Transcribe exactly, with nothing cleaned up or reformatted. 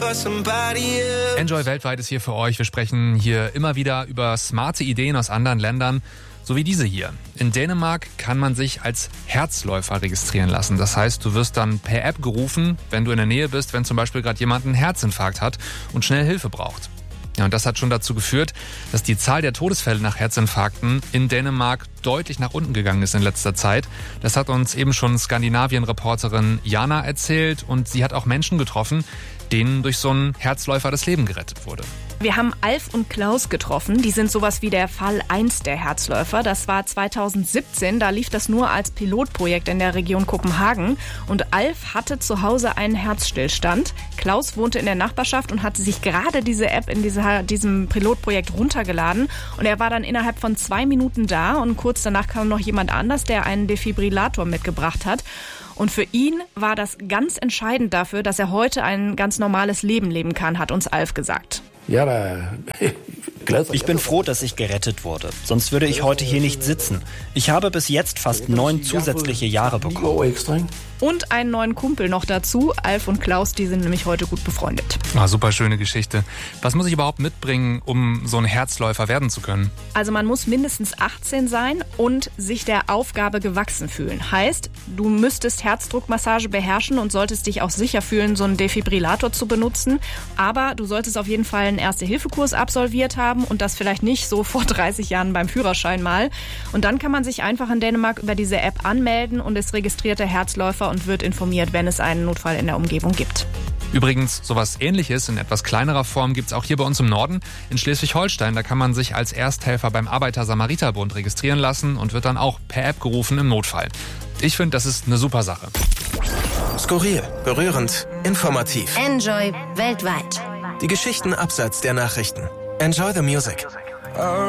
Enjoy weltweit ist hier für euch. Wir sprechen hier immer wieder über smarte Ideen aus anderen Ländern, so wie diese hier. In Dänemark kann man sich als Herzläufer registrieren lassen. Das heißt, du wirst dann per App gerufen, wenn du in der Nähe bist, wenn zum Beispiel gerade jemand einen Herzinfarkt hat und schnell Hilfe braucht. Ja, und das hat schon dazu geführt, dass die Zahl der Todesfälle nach Herzinfarkten in Dänemark deutlich nach unten gegangen ist in letzter Zeit. Das hat uns eben schon Skandinavien-Reporterin Jana erzählt und sie hat auch Menschen getroffen, denen durch so einen Herzläufer das Leben gerettet wurde. Wir haben Alf und Klaus getroffen. Die sind sowas wie der Fall eins der Herzläufer. Das war zweitausendsiebzehn. Da lief das nur als Pilotprojekt in der Region Kopenhagen. Und Alf hatte zu Hause einen Herzstillstand. Klaus wohnte in der Nachbarschaft und hatte sich gerade diese App in dieser, diesem Pilotprojekt runtergeladen. Und er war dann innerhalb von zwei Minuten da. Und kurz danach kam noch jemand anders, der einen Defibrillator mitgebracht hat. Und für ihn war das ganz entscheidend dafür, dass er heute ein ganz normales Leben leben kann, hat uns Alf gesagt. Ich bin froh, dass ich gerettet wurde. Sonst würde ich heute hier nicht sitzen. Ich habe bis jetzt fast neun zusätzliche Jahre bekommen. Und einen neuen Kumpel noch dazu. Alf und Klaus, die sind nämlich heute gut befreundet. Ah, super schöne Geschichte. Was muss ich überhaupt mitbringen, um so ein Herzläufer werden zu können? Also man muss mindestens achtzehn sein und sich der Aufgabe gewachsen fühlen. Heißt, du müsstest Herzdruckmassage beherrschen und solltest dich auch sicher fühlen, so einen Defibrillator zu benutzen. Aber du solltest auf jeden Fall einen Erste-Hilfe-Kurs absolviert haben und das vielleicht nicht so vor dreißig Jahren beim Führerschein mal. Und dann kann man sich einfach in Dänemark über diese App anmelden und ist registrierter Herzläufer und wird informiert, wenn es einen Notfall in der Umgebung gibt. Übrigens, sowas Ähnliches in etwas kleinerer Form gibt es auch hier bei uns im Norden. In Schleswig-Holstein, da kann man sich als Ersthelfer beim Arbeiter-Samariter-Bund registrieren lassen und wird dann auch per App gerufen im Notfall. Ich finde, das ist eine super Sache. Skurril, berührend, informativ. Enjoy weltweit. Die Geschichten abseits der Nachrichten. Enjoy the music.